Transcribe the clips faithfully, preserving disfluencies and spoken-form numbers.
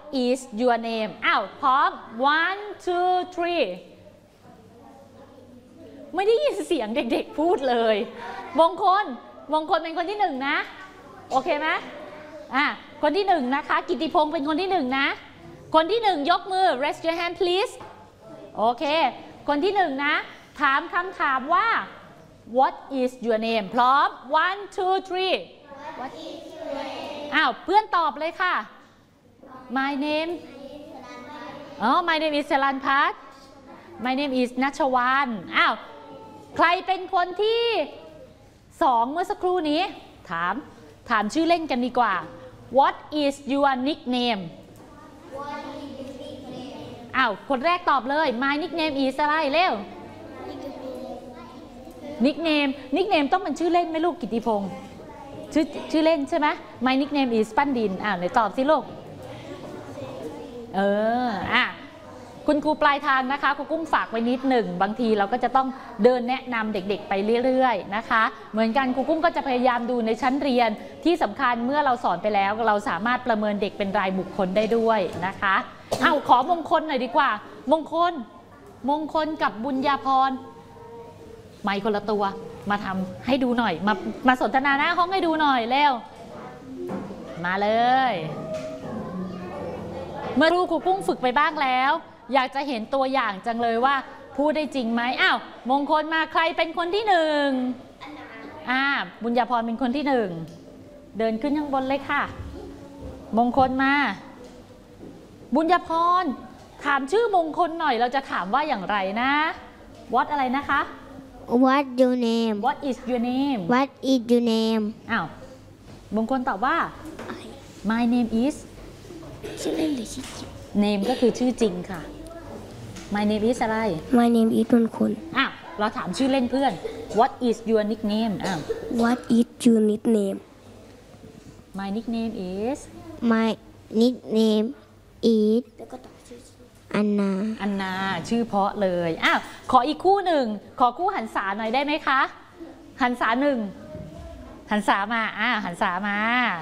is your name อ้าวพร้อม one two three ไม่ได้ยินเสียงเด็กๆพูดเลยมงคลมงคลเป็นคนที่หนึ่งนะโอเคไหมอ่ะคนที่หนึ่งนะคะกิติพงศ์เป็นคนที่หนึ่งนะคนที่หนึ่งยกมือ raise your hand please โอเคคนที่หนึ่งนะถามคำถามว่า what is your name พร้อม one two three what is your name อ้าวเพื่อนตอบเลยค่ะ my name อ๋อ my name is สรัญพัฒน์ my name is ณัชวรรณอ้าวใครเป็นคนที่สองเมื่อสักครู่นี้ถามถามชื่อเล่นกันดีกว่า what is your nickname อ้าวคนแรกตอบเลย my nickname is อะไรเร็ว nickname nickname ต้องเป็นชื่อเล่นไหมลูกกิติพงศ์ชื่อชื่อเล่นใช่ไหม my nickname is ปั้นดินอ้าวไหนตอบสิลูกเอออ่ะคุณครูปลายทางนะคะครูกุ้งฝากไว้นิดหนึ่งบางทีเราก็จะต้องเดินแนะนำเด็กๆไปเรื่อยๆนะคะเหมือนกันครูกุ้งก็จะพยายามดูในชั้นเรียนที่สำคัญเมื่อเราสอนไปแล้วเราสามารถประเมินเด็กเป็นรายบุคคลได้ด้วยนะคะเอาขอมงคลหน่อยดีกว่ามงคลมงคลกับบุญญาพรไมค์คนละตัวมาทำให้ดูหน่อยมามาสนทนาหน้าห้องให้ดูหน่อยเร็วมาเลยเมื่อรู้ครูกุ้งฝึกไปบ้างแล้วอยากจะเห็นตัวอย่างจังเลยว่าพูดได้จริงไหมอ้าวมงคลมาใครเป็นคนที่หนึ่งอ่าบุญญาพรเป็นคนที่หนึ่งเดินขึ้นข้างบนเลยค่ะมงคลมาบุญญาพรถามชื่อมงคลหน่อยเราจะถามว่าอย่างไรนะ what อะไรนะคะ What your name What is your name What is your name อ้าวมงคลตอบว่า My name is ชื่อเล่นหรือชื่อจริง name ก็คือชื่อจริงค่ะ My name is อะไร My name is มงคลอ้าวเราถามชื่อเล่นเพื่อน What is your nickname อ้าว What is your nickname My nickname is My nickname is อันนาอันนาชื่อเพราะเลยอ้าวขออีกคู่หนึ่งขอคู่หันษาหน่อยได้ไหมคะหันษาหนึ่งหันษามาอ้าวหันษามา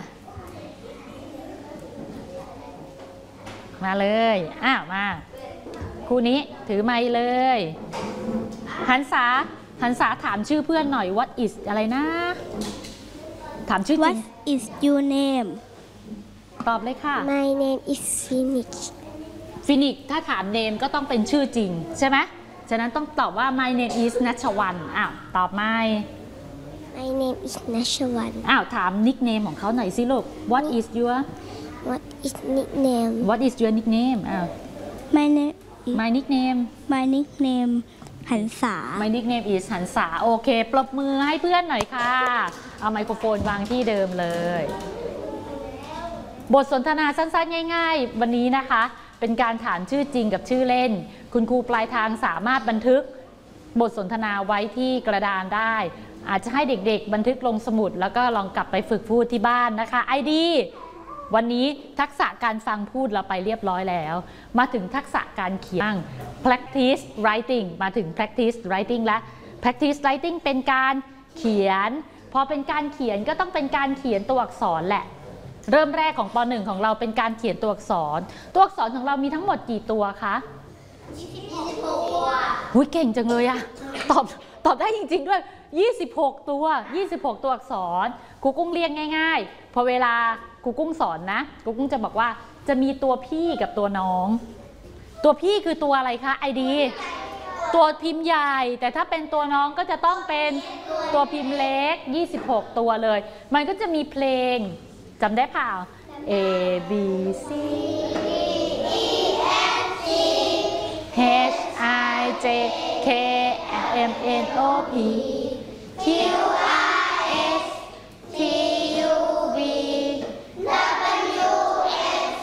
มาเลยอ้าวมาคู่นี้ถือไมค์เลยหันษาหันษาถามชื่อเพื่อนหน่อย What is อะไรนะถามชื่อจริง What is your name ตอบเลยค่ะ My name is Phoenix ฟินิกถ้าถามเนมก็ต้องเป็นชื่อจริงใช่ไหมฉะนั้นต้องตอบว่า My name is ณัชวรรณอ้าวตอบไม่ My name is ณัชวรรณอ้าวถามนิกเนมของเขาหน่อยสิลูก What is your What is nickname What is your nickname อ้าว My name My nickname My nickname หันษา My nickname is หันษาโอเคปรบมือให้เพื่อนหน่อยค่ะเอาไมโครโฟนวางที่เดิมเลยบทสนทนาสั้นๆง่ายๆวันนี้นะคะเป็นการถามชื่อจริงกับชื่อเล่นคุณครูปลายทางสามารถบันทึกบทสนทนาไว้ที่กระดานได้อาจจะให้เด็กๆบันทึกลงสมุดแล้วก็ลองกลับไปฝึกพูดที่บ้านนะคะไอดีวันนี้ทักษะการฟังพูดเราไปเรียบร้อยแล้วมาถึงทักษะการเขียน practice writing มาถึง practice writing แล้ว practice writing เป็นการเขียนพอเป็นการเขียนก็ต้องเป็นการเขียนตัวอักษรแหละเริ่มแรกของป หนึ่ง ของเราเป็นการเขียนตัวอักษรตัวอักษรของเรามีทั้งหมดกี่ตัวคะยี่สิบหกตัวหุ้ยเก่งจังเลยอะตอบตอบได้จริงๆด้วยยี่สิบหกตัวยี่สิบหกตัวอักษรครูกุ้งเรียงง่ายๆพอเวลาครูกุ้งสอนนะครูกุ้งจะบอกว่าจะมีตัวพี่กับตัวน้องตัวพี่คือตัวอะไรคะไอดีตัวพิมพ์ใหญ่แต่ถ้าเป็นตัวน้องก็จะต้องเป็นตัวพิมพ์เล็กยี่สิบหกตัวเลยมันก็จะมีเพลงจำได้เปล่า A B C D E F G H I J K L M N O P Q